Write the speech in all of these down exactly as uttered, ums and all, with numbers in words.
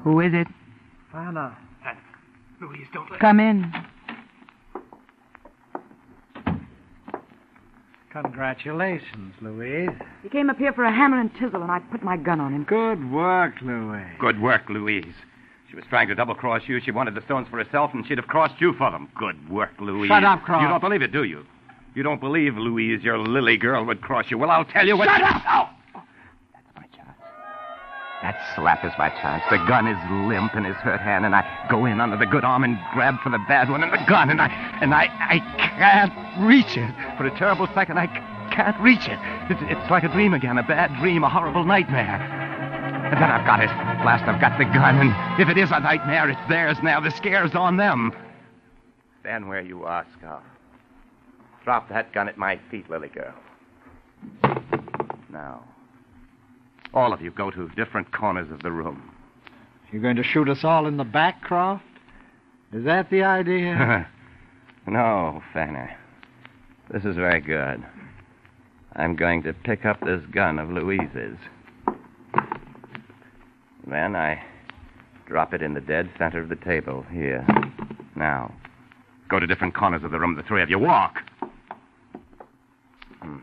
Who is it? Anna. Anna. Louise, don't let... Come in. Congratulations, Louise. He came up here for a hammer and chisel, and I put my gun on him. Good work, Louise. Good work, Louise. She was trying to double-cross you. She wanted the stones for herself, and she'd have crossed you for them. Good work, Louise. Shut up, Croft. You don't believe it, do you? You don't believe, Louise, your lily girl would cross you. Well, I'll tell you what... Shut up! Oh! That's my chance. That slap is my chance. The gun is limp in his hurt hand, and I go in under the good arm and grab for the bad one and the gun, and I and I, I can't reach it. For a terrible second, I can't reach it. It's, it's like a dream again, a bad dream, a horrible nightmare. And then I've got it. At last I've got the gun, and if it is a nightmare, it's theirs now. The scare's on them. Stand where you are, Scarf. Drop that gun at my feet, Lily girl. Now, all of you go to different corners of the room. You're going to shoot us all in the back, Croft? Is that the idea? No, Fanner. This is very good. I'm going to pick up this gun of Louise's. Then I drop it in the dead center of the table here. Now, go to different corners of the room, the three of you. Walk! Hmm.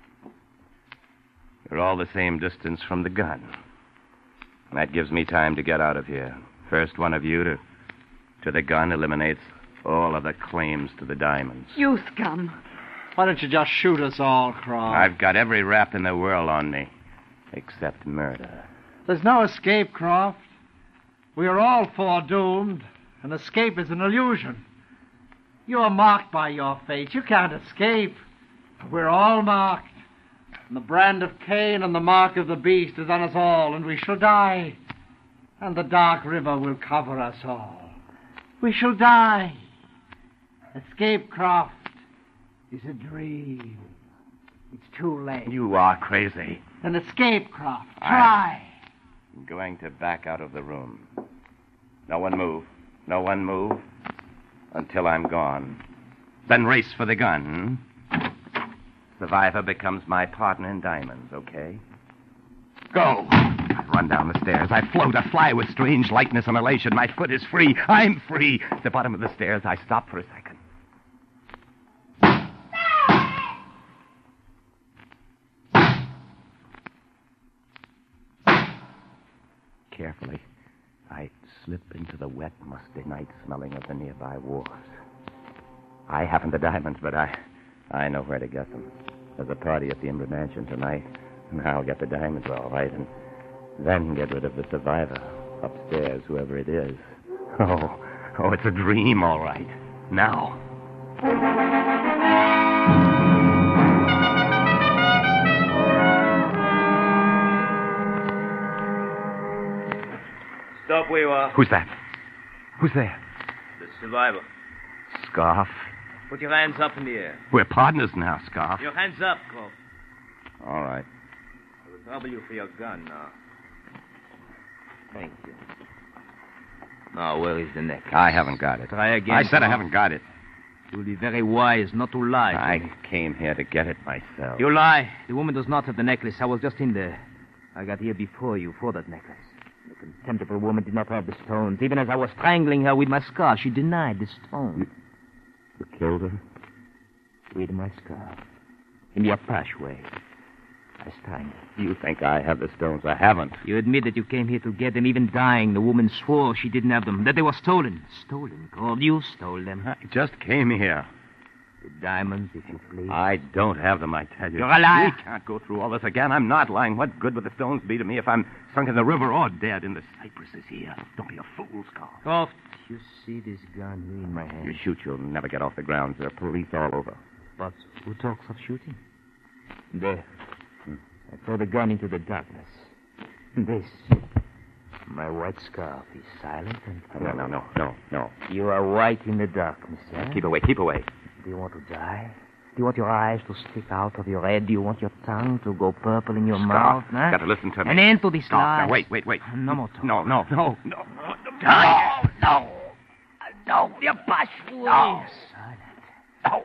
You're all the same distance from the gun. That gives me time to get out of here. First one of you to, to the gun eliminates all of the claims to the diamonds. You scum. Why don't you just shoot us all, Croft? I've got every rap in the world on me, except murder. There's no escape, Croft. We are all foredoomed. An escape is an illusion. You are marked by your fate. You can't escape. We're all marked. And the brand of Cain and the mark of the beast is on us all, and we shall die. And the dark river will cover us all. We shall die. Escape, Croft, is a dream. It's too late. You are crazy. An escape, Croft. Try. I'm going to back out of the room. No one move. No one move until I'm gone. Then race for the gun. Hmm? Survivor becomes my partner in diamonds, okay? Go. I run down the stairs. I float. I fly with strange lightness and elation. My foot is free. I'm free. At the bottom of the stairs, I stop for a second. Carefully, I slip into the wet, musty night smelling of the nearby wharves. I haven't the diamonds, but I... I know where to get them. There's a party at the Imber Mansion tonight, and I'll get the diamonds all right, and then get rid of the survivor upstairs, whoever it is. Oh, oh, it's a dream, all right. Now. Stop where you are. Who's that? Who's there? The survivor. Scarf. Put your hands up in the air. We're partners now, Scarf. Your hands up, Croft. All right. I will trouble you for your gun now. Thank you. Now, where is the necklace? I haven't got it. Try again. I said I Croft. haven't got it. You'll be very wise not to lie. to I me. came here to get it myself. You lie. The woman does not have the necklace. I was just in there. I got here before you for that necklace. The contemptible woman did not have the stones. Even as I was strangling her with my scarf, she denied the stones. You killed her? With my scarf. In the Apache way. I strangled. You think I have the stones? I haven't. You admit that you came here to get them. Even dying, the woman swore she didn't have them. That they were stolen. Stolen, Gold. You stole them. I just came here. The diamonds, if you please. I don't have them, I tell you. You're a liar. We can't go through all this again. I'm not lying. What good would the stones be to me if I'm sunk in the river or dead in the cypresses here? Don't be a fool, Scarf. Croft, you see this gun here in my hand. You shoot, you'll never get off the grounds. There are police all over. But who talks of shooting? There. Hmm. I throw the gun into the darkness. This. My white scarf is silent and... No, no, no, no, no. You are white in the darkness, eh? Keep away, keep away. Do you want to die? Do you want your eyes to stick out of your head? Do you want your tongue to go purple in your Scarf, mouth? Huh? got to listen to me. An end to this Stop. lies. Now, wait, wait, wait. No more talk. No, no, no, no. No, No, no. No, you bastard. No. No.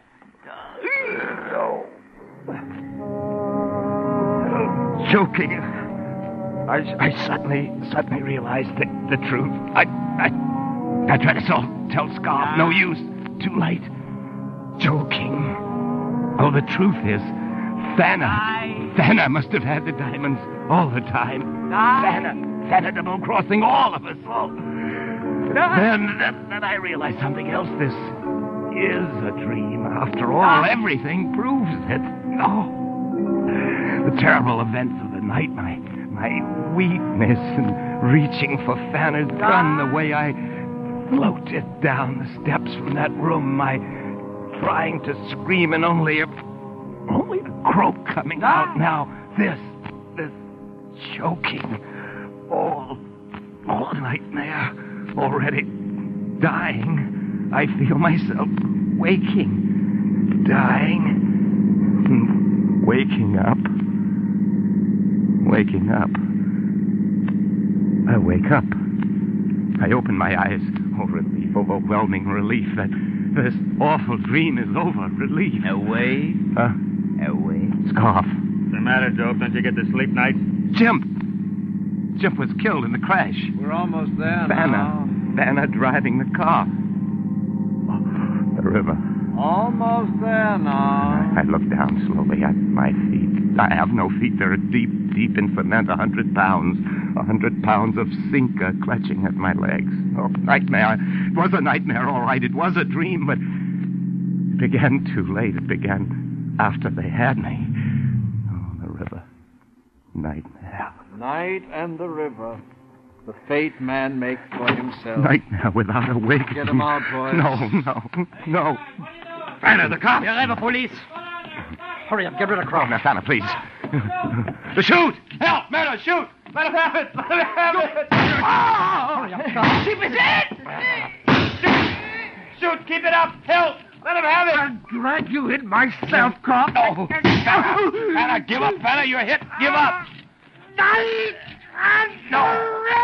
No. Choking. I, I suddenly, suddenly realized the, the truth. I, I, I tried to tell, tell Scarf. No use. Too late. Joking. Oh, the truth is, Thanna, Thanna must have had the diamonds all the time. Thanna, Thanna double-crossing all of us. All. Then, then, then I realized something else. This is a dream. After all, everything proves it. Oh, the terrible events of the night, my my weakness in reaching for Thanna's gun, the way I floated down the steps from that room, my trying to scream and only a, only the croak coming out. Now this, this choking, all, all a nightmare. Already dying. I feel myself waking, dying, waking up, waking up. I wake up. I open my eyes. Oh, relief, overwhelming relief that this awful dream is over. Relief. Away. Huh? Away. Scarf. What's the matter, Joe? Don't you get to sleep nights? Jim. Jim was killed in the crash. We're almost there Thanna. now. Thanna driving the car. The river. Almost there now. I look down slowly at my feet. I have no feet. They're deep, deep in cement. A hundred pounds. A hundred pounds of sinker clutching at my legs. Oh, nightmare. It was a nightmare, all right. It was a dream, but it began too late. It began after they had me. Oh, the river. Nightmare. Night and the river. The fate man makes for himself. Nightmare without a wig. Get him out, boys. No, no, no. Thanna, the cop. The river police. Hurry up, get rid of Oh, Croft. now, Thanna, please. The shoot! Help! Murder! Shoot! Let him have it! Let him have it! Oh! Hurry up, Croft. Keep his head! Shoot! Keep it up! Help! Let him have it! I'll drag you in myself, Croft. No! Thanna, give up, Thanna! You're hit! Give up! Night and No! the river!